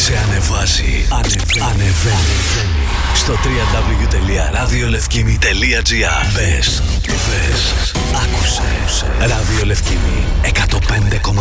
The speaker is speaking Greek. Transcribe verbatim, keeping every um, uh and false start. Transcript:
σε ανεβάζει. Ανεβαίνει. Ανεβαίνει. Στο double-u double-u double-u τελεία ραδιολευκήμι τελεία τζι άρ. Μπες, μπες, άκουσε. Ραδιολευκήμι εκατόν πέντε κόμμα